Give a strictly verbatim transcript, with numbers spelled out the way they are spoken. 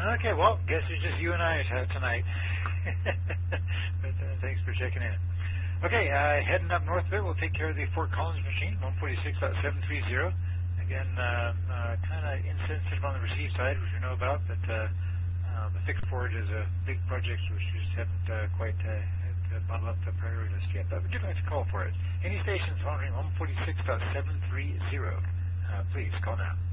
Okay, well, guess it's just you and I uh, tonight. but uh, thanks for checking in. Okay, uh, heading up north a bit, we'll take care of the Fort Collins machine, one forty-six point seven three zero. Again, uh, uh, kind of insensitive on the receive side, which we know about, but uh, uh, the fixed forward is a big project, which we just haven't uh, quite uh, had to bottle up the priority list yet. But we do like to call for it. Any stations monitoring one forty-six point seven three zero, uh, please call now.